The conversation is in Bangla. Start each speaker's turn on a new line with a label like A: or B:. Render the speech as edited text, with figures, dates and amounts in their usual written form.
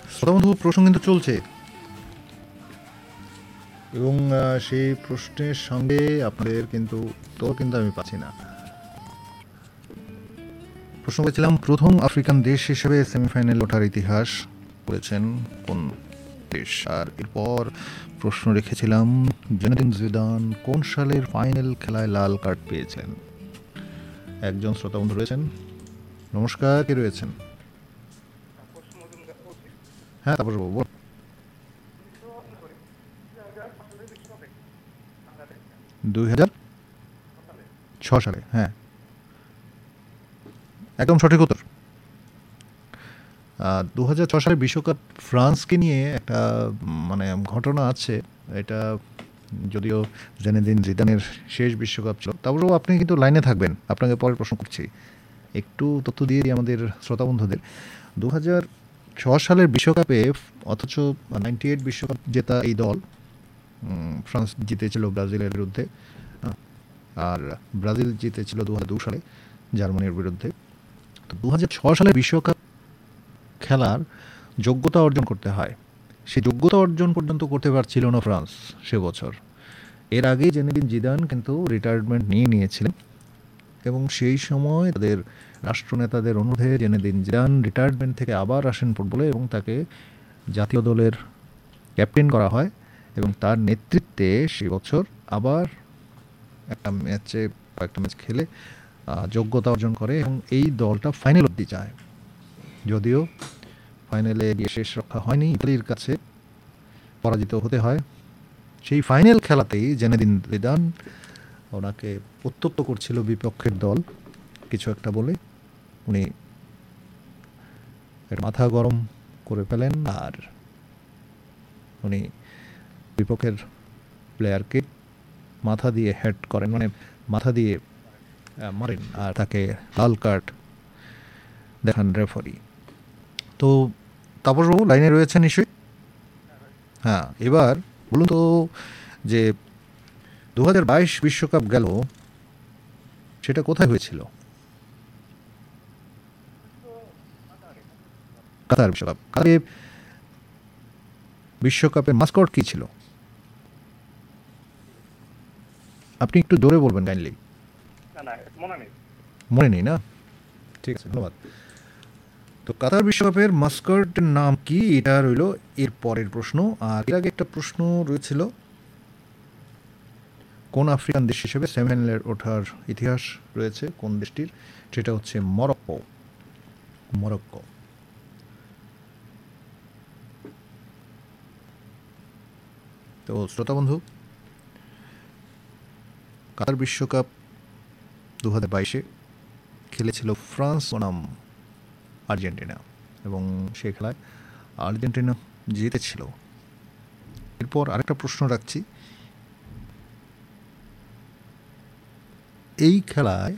A: শ্রোতাবন্ধু, প্রশ্ন কিন্তু চলছে এবং সেই প্রশ্নের সঙ্গে আপনাদের কিন্তু আমি পাচ্ছি না। প্রশ্ন করেছিলাম প্রথম আফ্রিকান দেশ হিসেবে সেমিফাইনাল ওঠার ইতিহাস করেছেন কোন দেশ, আর এরপর প্রশ্ন রেখেছিলাম জিনেদিন জিদান কোন সালের ফাইনাল খেলায় লাল কার্ড পেয়েছেন। একজন শ্রোতাবন্ধু রয়েছেন। নমস্কার, কে রয়েছেন? হ্যাঁ, তাপস বাবু বলুন। 2006 সালে, হ্যাঁ, একদম সঠিক উত্তর। 2006 সালে বিশ্বকাপ ফ্রান্সকে নিয়ে একটা মানে ঘটনা আছে। এটা যদিও জেনেদিন জিদানের শেষ বিশ্বকাপ ছিল। তারপরেও আপনি কিন্তু লাইনে থাকবেন, আপনাকে পরের প্রশ্ন করছি। একটু তথ্য দিয়ে দিই আমাদের শ্রোতা বন্ধুদের। 2006 সালের বিশ্বকাপে, অথচ 98 বিশ্বকাপ জেতা এই দল, ফ্রান্স জিতেছিল ব্রাজিলের বিরুদ্ধে, আর ব্রাজিল জিতেছিল 2002 সালে জার্মানির বিরুদ্ধে। তো 2006 সালের বিশ্বকাপ খেলার যোগ্যতা অর্জন করতে হয়, সেই যোগ্যতা অর্জন পর্যন্ত করতে পারছিল না ফ্রান্স সে বছর। এর আগেই জেনেদিন জিদান কিন্তু রিটায়ারমেন্ট নিয়ে নিয়েছিলেন এবং সেই সময় তাদের রাষ্ট্রনেতাদের অনুরোধে জেনেদিন জিদান রিটায়ারমেন্ট থেকে আবার আসেন ফুটবলে এবং তাকে জাতীয় দলের ক্যাপ্টেন করা হয় এবং তার নেতৃত্বে সেই বছর আবার কয়েকটা ম্যাচ খেলে যোগ্যতা অর্জন করে এবং এই দলটা ফাইনাল অবধি যায়। যদিও ফাইনালে গিয়ে শেষ রক্ষা হয়নি, ইতালির কাছে পরাজিত হতে হয়। সেই ফাইনাল খেলাতেই জেনেদিন জিদান ওনাকে উত্তপ্ত করছিল বিপক্ষের দল কিছু একটা বলে, উনি মাথা গরম করে ফেলেন আর উনি বিপক্ষের প্লেয়ারকে মাথা দিয়ে হেড করেন, মানে মাথা দিয়ে মারেন, আর তাকে লাল কার্ড দেখান রেফারি। তো তাপসবাবু লাইনে রয়েছেন নিশ্চয়ই? হ্যাঁ, এবার বলুন তো যে 2022 বিশ্বকাপ গেল, সেটা কোথায় হয়েছিল? কাতার বিশ্বকাপ। কাতারে বিশ্বকাপের মাস্কট কি ছিল? আপনি একটু জোরে বলবেন কাইন্ডলি। মনে নেই না? ঠিক আছে, ধন্যবাদ। তো কাতার বিশ্বকাপের মাস্কটের নাম কি, এটা রইল এর পরের প্রশ্ন। আর এর আগে একটা প্রশ্ন রয়েছিল কোন আফ্রিকান দেশ হিসেবে সেমিফাইনালে ওঠার ইতিহাস রয়েছে কোন দেশটির, সেটা হচ্ছে মরক্কো। মরক্কো। তো শ্রোতা বন্ধু, কাতার বিশ্বকাপ 2022 খেলেছিল ফ্রান্স বনাম আর্জেন্টিনা এবং সেই খেলায় আর্জেন্টিনা জিতেছিল। এরপর আরেকটা প্রশ্ন রাখছি, এই খেলায়